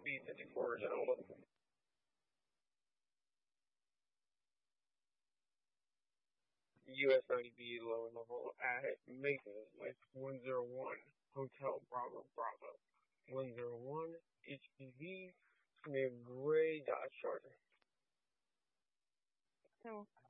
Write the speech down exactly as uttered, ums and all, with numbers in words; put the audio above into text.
B fifty-four is over. U S ninety B lower level at Maple with one zero one Hotel Bravo Bravo. one zero one H P V, it's gonna be a gray Dodge Charger. So